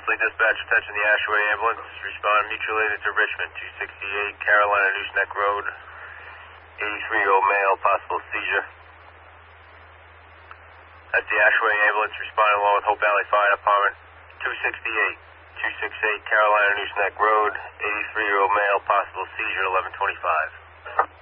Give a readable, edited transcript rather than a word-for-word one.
Dispatch, attention the Ashway ambulance. Respond mutual aid to Richmond, 268 Carolina Nooseneck Road. 83-year-old male, possible seizure. That's the Ashway ambulance responding along with Hope Valley Fire Department, 268 Carolina Nooseneck Road. 83-year-old male, possible seizure, 1125.